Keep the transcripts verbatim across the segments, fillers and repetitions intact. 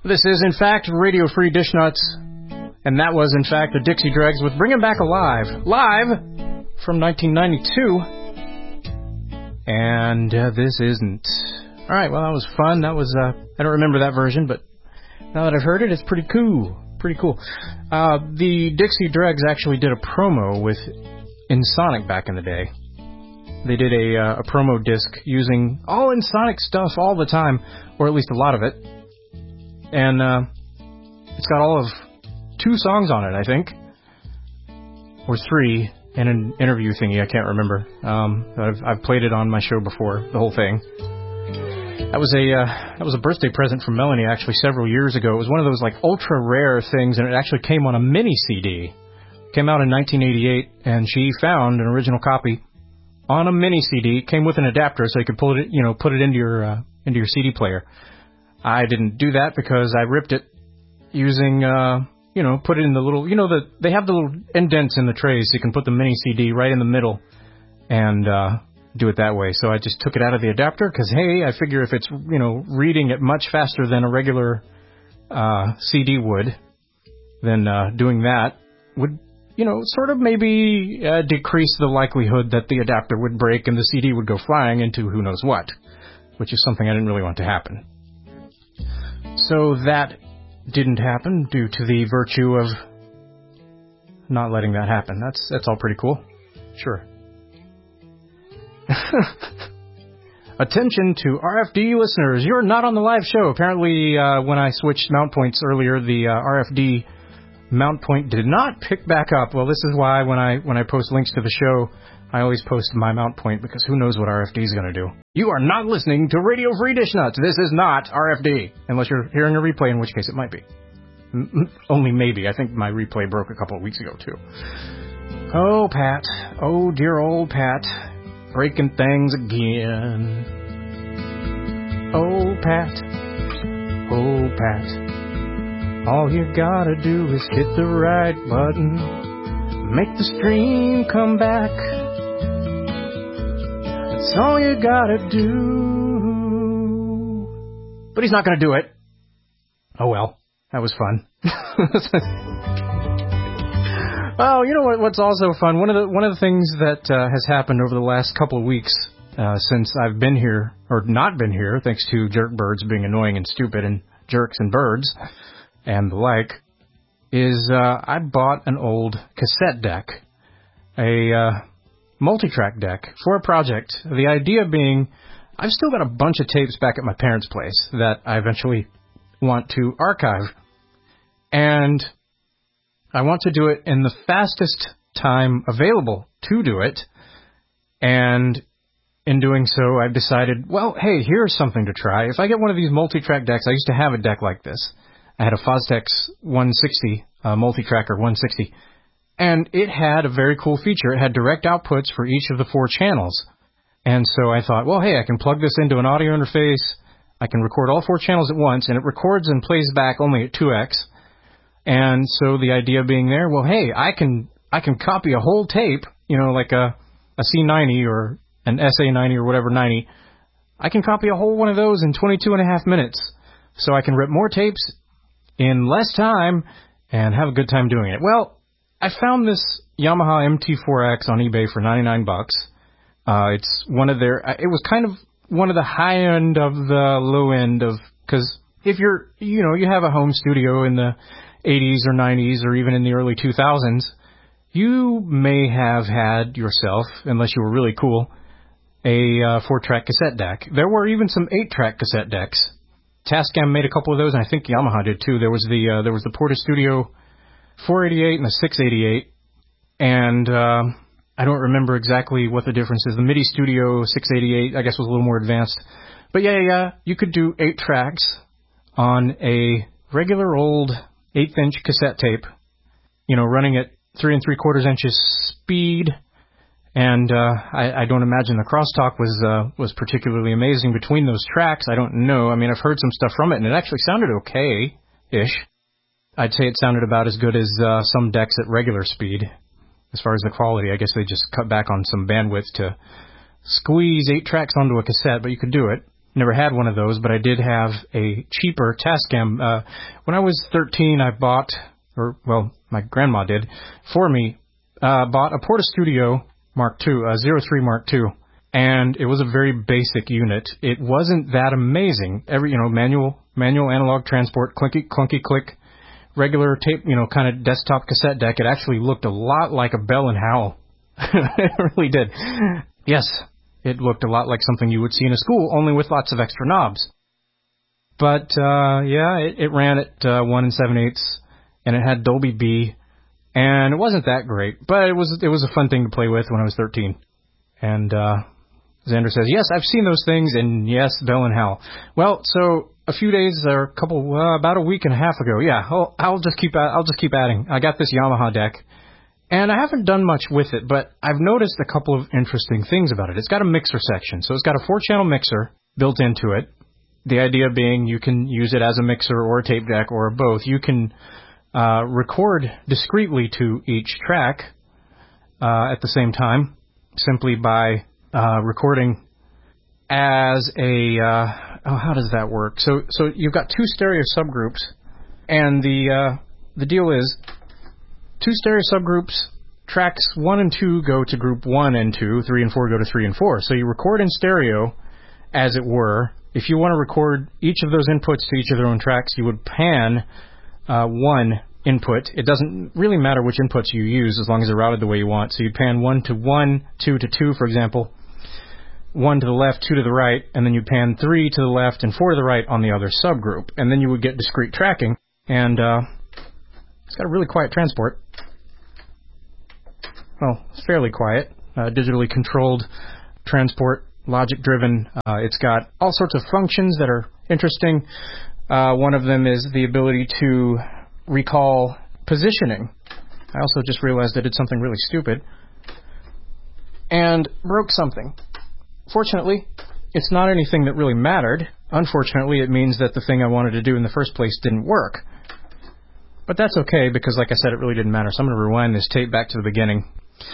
This is, in fact, Radio Free Dish Nuts, and that was, in fact, the Dixie Dregs with Bring 'Em Back Alive, live from nineteen ninety-two, and uh, this isn't. All right, well, that was fun. That was, uh, I don't remember that version, but now that I've heard it, it's pretty cool. Pretty cool. Uh, the Dixie Dregs actually did a promo with Ensoniq back in the day. They did a, uh, a promo disc using all Ensoniq stuff all the time, or at least a lot of it. And uh, it's got all of two songs on it, I think, or three, and an interview thingy. I can't remember. Um, I've, I've played it on my show before, the whole thing. That was a uh, that was a birthday present from Melanie actually several years ago. It was one of those like ultra rare things, and it actually came on a mini C D. It came out in nineteen eighty-eight, and she found an original copy on a mini C D. It came with an adapter, so you could pull it, you know, put it into your uh, into your C D player. I didn't do that because I ripped it using, uh, you know, put it in the little, you know, the they have the little indents in the trays, so you can put the mini C D right in the middle and uh, do it that way. So I just took it out of the adapter because, hey, I figure if it's, you know, reading it much faster than a regular uh, C D would, then uh, doing that would, you know, sort of maybe uh, decrease the likelihood that the adapter would break and the C D would go flying into who knows what, which is something I didn't really want to happen. So that didn't happen due to the virtue of not letting that happen. That's that's all pretty cool. Sure. Attention to R F D listeners. You're not on the live show. Apparently, uh, when I switched mount points earlier, the uh, R F D mount point did not pick back up. Well, this is why when I when I post links to the show, I always post my mount point, because who knows what R F D is going to do. You are not listening to Radio Free Dish Nuts. This is not R F D, unless you're hearing a replay, in which case it might be. M- only maybe. I think my replay broke a couple of weeks ago, too. Oh, Pat. Oh, dear old Pat. Breaking things again. Oh, Pat. Oh, Pat. All you gotta do is hit the right button. Make the stream come back. That's all you gotta do. But he's not gonna do it. Oh well, that was fun. Well, you know what? What's also fun? One of the one of the things that uh, has happened over the last couple of weeks uh, since I've been here, or not been here, thanks to jerk birds being annoying and stupid, and jerks and birds and the like, is uh, I bought an old cassette deck, a uh, multi-track deck for a project. The idea being, I've still got a bunch of tapes back at my parents' place that I eventually want to archive. And I want to do it in the fastest time available to do it. And in doing so, I've decided, well, hey, here's something to try. If I get one of these multi-track decks, I used to have a deck like this. I had a Fostex one sixty, uh, multi-tracker one sixty, and it had a very cool feature. It had direct outputs for each of the four channels. And so I thought, well, hey, I can plug this into an audio interface. I can record all four channels at once, and it records and plays back only at two x. And so the idea being there, well, hey, I can I can copy a whole tape, you know, like a, a C ninety or an S A ninety or whatever ninety. I can copy a whole one of those in twenty-two and a half minutes. So I can rip more tapes in less time and have a good time doing it. Well, I found this Yamaha M T four X on eBay for ninety-nine bucks. Uh, it's one of their, it was kind of one of the high end of the low end of, because if you're, you know, you have a home studio in the eighties or nineties or even in the early two thousands, you may have had yourself, unless you were really cool, a uh, four-track cassette deck. There were even some eight-track cassette decks. Tascam made a couple of those, and I think Yamaha did too. There was the uh, there was the Porta Studio four eighty-eight and the six eighty-eight, and uh, I don't remember exactly what the difference is. The MIDI Studio six eighty-eight, I guess, was a little more advanced. But yeah, yeah, you could do eight tracks on a regular old eighth-inch cassette tape, you know, running at three and three quarters inches speed. And uh, I, I don't imagine the crosstalk was uh, was particularly amazing between those tracks. I don't know. I mean, I've heard some stuff from it, and it actually sounded okay-ish. I'd say it sounded about as good as uh, some decks at regular speed. As far as the quality, I guess they just cut back on some bandwidth to squeeze eight tracks onto a cassette, but you could do it. Never had one of those, but I did have a cheaper Tascam. Uh, when I was thirteen, I bought, or, well, my grandma did, for me, uh, bought a Porta Studio Mark two, a zero three Mark two, and it was a very basic unit. It wasn't that amazing. Every, you know, manual, manual analog transport, clunky, clunky click, regular tape, you know, kind of desktop cassette deck. It actually looked a lot like a Bell and Howell. It really did. Yes, it looked a lot like something you would see in a school, only with lots of extra knobs. But, uh, yeah, it, it ran at uh, one and seven eighths, and it had Dolby B, and it wasn't that great, but it was it was a fun thing to play with when I was thirteen. And uh, Xander says, yes, I've seen those things, and yes, Bell and Howell. Well, so a few days or a couple, uh, about a week and a half ago, yeah, I'll, I'll just keep I'll just keep adding. I got this Yamaha deck. And I haven't done much with it, but I've noticed a couple of interesting things about it. It's got a mixer section, so it's got a four-channel mixer built into it. The idea being you can use it as a mixer or a tape deck or both. You can uh, record discretely to each track uh, at the same time simply by uh, recording as a... Uh, oh, how does that work? So, so you've got two stereo subgroups, and the uh, the deal is... Two stereo subgroups, tracks one and two go to group one and two, three and four go to three and four. So you record in stereo, as it were. If you want to record each of those inputs to each of their own tracks, you would pan uh, one input. It doesn't really matter which inputs you use as long as they're routed the way you want. So you'd pan one to one, two to two, for example, one to the left, two to the right, and then you'd pan three to the left and four to the right on the other subgroup. And then you would get discrete tracking, and uh, it's got a really quiet transport. Well, it's fairly quiet, uh, digitally controlled transport, logic-driven. Uh, it's got all sorts of functions that are interesting. Uh, one of them is the ability to recall positioning. I also just realized I did something really stupid and broke something. Fortunately, it's not anything that really mattered. Unfortunately, it means that the thing I wanted to do in the first place didn't work. But that's okay, because like I said, it really didn't matter. So I'm going to rewind this tape back to the beginning.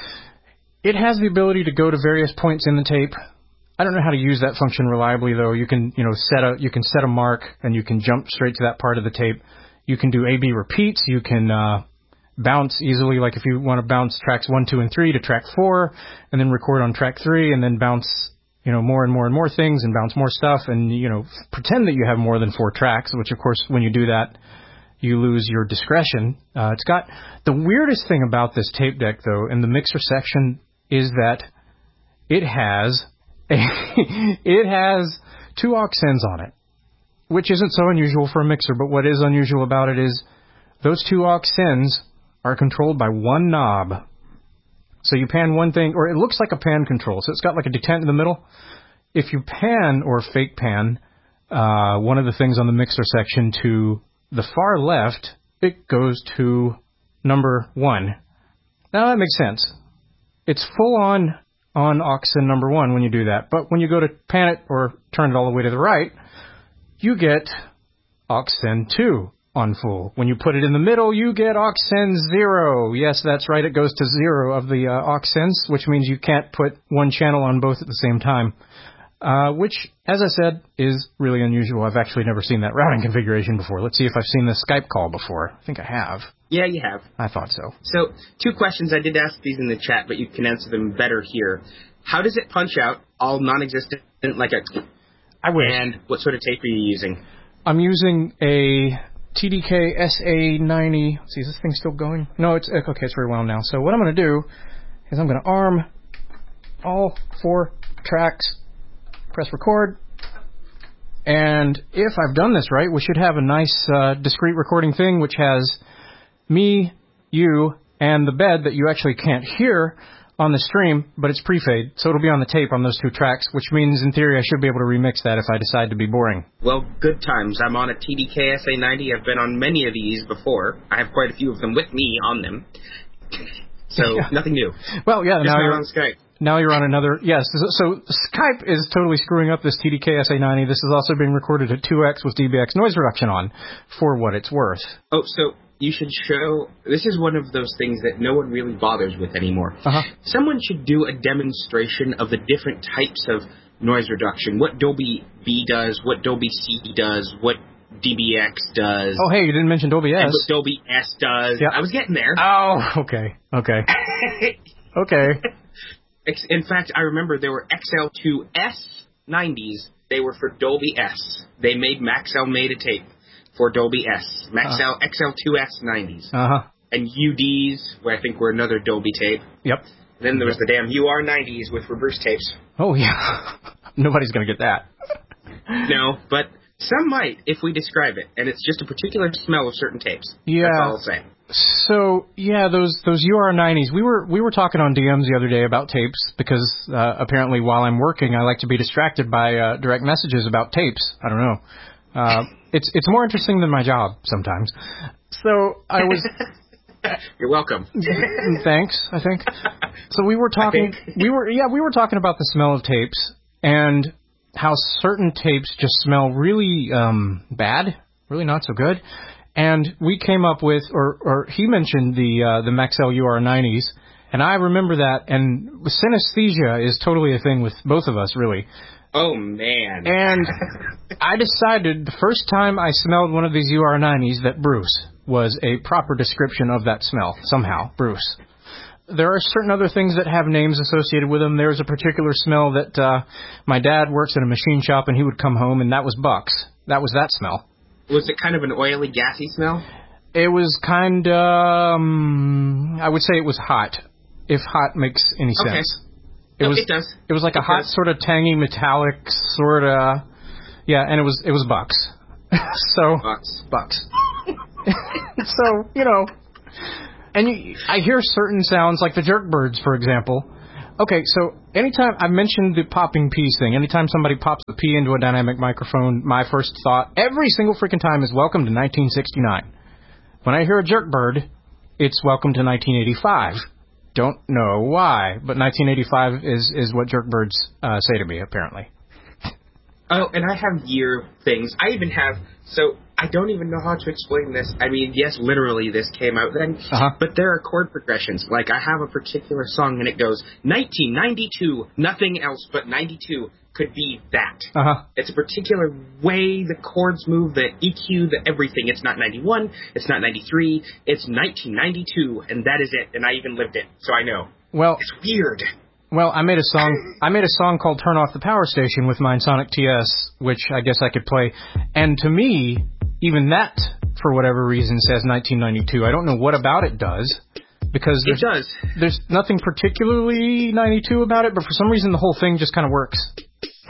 It has the ability to go to various points in the tape. I don't know how to use that function reliably, though. You can, you know, set a you can set a mark, and you can jump straight to that part of the tape. You can do A B repeats. You can uh, bounce easily, like if you want to bounce tracks one, two, and three to track four, and then record on track three, and then bounce, you know, more and more and more things, and bounce more stuff, and you know, pretend that you have more than four tracks. Which, of course, when you do that, you lose your discretion. Uh, it's got the weirdest thing about this tape deck, though, in the mixer section, is that it has a it has two aux sends on it, which isn't so unusual for a mixer. But what is unusual about it is those two aux sends are controlled by one knob. So you pan one thing, or it looks like a pan control. So it's got like a detent in the middle. If you pan or fake pan uh, one of the things on the mixer section to the far left, it goes to number one. Now that makes sense. It's full on on aux send number one when you do that. But when you go to pan it or turn it all the way to the right, you get aux send two on full. When you put it in the middle, you get aux send zero. Yes, that's right. It goes to zero of the uh, aux sends, which means you can't put one channel on both at the same time. Uh, which, as I said, is really unusual. I've actually never seen that routing configuration before. Let's see if I've seen the Skype call before. I think I have. Yeah, you have. I thought so. So, two questions. I did ask these in the chat, but you can answer them better here. How does it punch out all non-existent, like a... I wish. And what sort of tape are you using? I'm using a T D K S A ninety. Let's see, is this thing still going? No, it's okay. It's very well now. So what I'm going to do is I'm going to arm all four tracks, press record, and if I've done this right, we should have a nice uh, discrete recording thing which has me, you, and the bed that you actually can't hear on the stream, but it's pre-fade, so it'll be on the tape on those two tracks, which means in theory I should be able to remix that if I decide to be boring. Well, good times. I'm on a T D K S A ninety. I've been on many of these before. I have quite a few of them with me on them. So, yeah. Nothing new. Well, yeah, Just now you're on Skype. Now you're on another, yes, so Skype is totally screwing up this T D K S A ninety. This is also being recorded at two X with D B X noise reduction on, for what it's worth. Oh, so you should show, this is one of those things that no one really bothers with anymore. Uh-huh. Someone should do a demonstration of the different types of noise reduction, what Dolby B does, what Dolby C does, what D B X does. Oh, hey, you didn't mention Dolby S. And what Dolby S does. Yep. I was getting there. Oh, okay. Okay. Okay. In fact, I remember there were X L two S nineties. They were for Dolby S. They made Maxell made a tape for Dolby S. Maxell uh, X L two S nineties. Uh-huh. And U Ds, where I think were another Dolby tape. Yep. And then there was the damn U R nineties with reverse tapes. Oh, yeah. Nobody's going to get that. No, but some might if we describe it. And it's just a particular smell of certain tapes. Yeah. That's all I'll say. So, yeah, those those U R nineties, we were we were talking on D Ms the other day about tapes because uh, apparently while I'm working, I like to be distracted by uh, direct messages about tapes. I don't know. Uh, it's it's more interesting than my job sometimes. So I was... You're welcome. Thanks, I think. So we were talking, we were yeah, we were talking about the smell of tapes and how certain tapes just smell really um, bad, really not so good. And we came up with, or, or he mentioned the uh, the Maxell U R nineties, and I remember that. And synesthesia is totally a thing with both of us, really. Oh, man. And I decided the first time I smelled one of these U R nineties that Bruce was a proper description of that smell, somehow, Bruce. There are certain other things that have names associated with them. There's a particular smell that uh, my dad works at a machine shop, and he would come home, and that was Bucks. That was that smell. Was it kind of an oily, gassy smell? It was kind of, um, I would say it was hot, if hot makes any okay. sense. It no, was, it does. It was like it a hot, does. sort of tangy, metallic, sort of, yeah, and it was it was Bucks. so Bucks. Bucks. So, you know, and you, I hear certain sounds, like the Jerkbirds, for example. Okay, so anytime I mentioned the popping P's thing, anytime somebody pops the P into a dynamic microphone, my first thought every single freaking time is welcome to nineteen sixty-nine. When I hear a Jerkbird, it's welcome to nineteen eighty-five. Don't know why, but nineteen eighty-five is, is what Jerkbirds uh, say to me, apparently. Oh, and I have year things. I even have, so I don't even know how to explain this. I mean, yes, literally this came out then, uh-huh. but there are chord progressions. Like, I have a particular song, and it goes, nineteen ninety-two, nothing else but ninety-two could be that. Uh-huh. It's a particular way the chords move, the E Q, the everything. It's not ninety-one, it's not ninety-three, it's nineteen ninety-two, and that is it, and I even lived it, so I know. Well, it's weird. Well, I made a song. I made a song called "Turn Off the Power Station" with my Sonic T S, which I guess I could play. And to me, even that, for whatever reason, says nineteen ninety-two. I don't know what about it does, because it does. There's nothing particularly ninety-two about it, but for some reason the whole thing just kind of works.